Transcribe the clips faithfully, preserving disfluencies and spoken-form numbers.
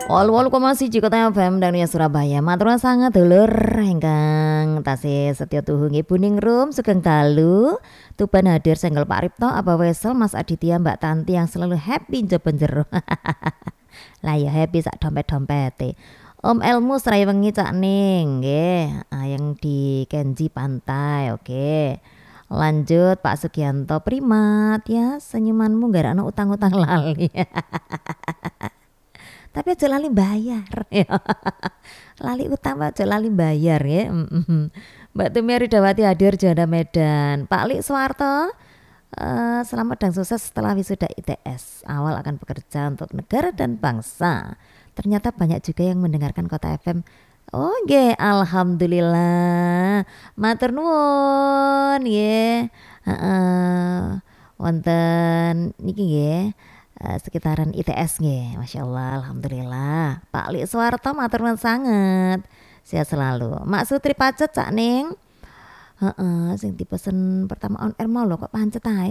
Wolu-wolu koma siji Kota F M dan ya Surabaya. Matur sangat dulur ingkang tasih setya tuhu nggih Buning Room Sugeng Dalu. Tuban hadir senggel Pak Ripto, Abah Wesel, Mas Aditya, Mbak Tanti yang selalu happy njoben jero. Lah ya happy sak dompet-dompete. Om Elmu Serai Wengi Cak Ning nggih, ah, yang di Kenji Pantai. Oke. Lanjut Pak Sugianto Primat ya, senyumanmu gak ana utang-utang lali. Tapi aja lali bayar ya. Lali utang aja lali bayar ya. Mbak Tumi Ridawati hadir Janda Medan. Pak Lik Suwarto, uh, selamat dan sukses setelah wisuda I T S. Awal akan bekerja untuk negara dan bangsa. Ternyata banyak juga yang mendengarkan Kota F M. Oh nggih, alhamdulillah. Matur nuwun nggih. Heeh. Wonten niki nggih. Uh, sekitaran I T S nggih, Masya Allah, alhamdulillah. Pak Lik Suwarto matur nuwun sanget, sehat selalu. Mak Sutri Pacet Cak Ning, heeh, sing dipesen pertama on air mau lho kok pancet ae.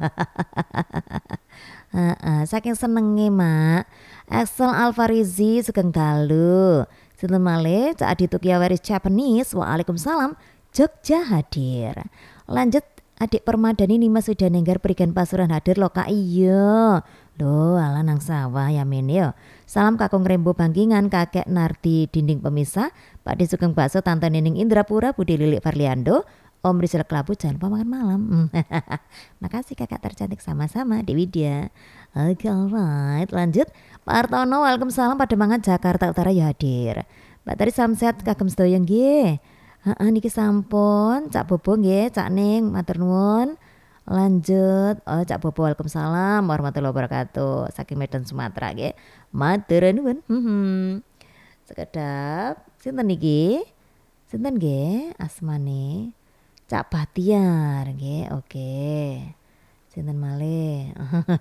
Heeh, saking senenge Mak. Axel Alfarizi Sugeng Dalu. Sinten malih Cak Adi Tukiawaris Japanese, waalaikumsalam. Jogja hadir. Lanjut Adik Permadani Nimas Widanenggar Perigan Pasuruan hadir loh Kak. Iya loh, ala nang sawah ya men yo. Salam Kakung Rembo Bangkingan, Kakek Nardi Dinding Pemisah, Pak De Sugeng Bakso, Tante Nining Indrapura, Budi Lilik Farliando, Om Rizal Kelabu, jangan lupa makan malam. Makasih kakak tercantik, sama-sama Dewi dia. Oke, okay, alright, lanjut Pak Artono, waalaikumsalam Pademangan Jakarta Utara ya hadir. Mbak Tari Samset kagem sedaya nggih. Heeh niki sampun Cak Bobo nggih, Cak Ning matur nuwun. Lanjut, oh Cak Bobo waalaikumsalam warahmatullahi wabarakatuh. Saking Medan Sumatera nggih. Matur nuwun. Hmm. Sekedap sinten niki? Sinten nggih asmane? Cak Bahtiar nggih. Oke. Sinten malih?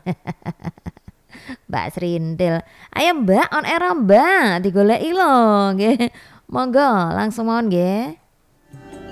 Mbak Srindil. Ayo Mbak on air Mbak, digoleki lho nggih. Monggo langsung mawon nggih.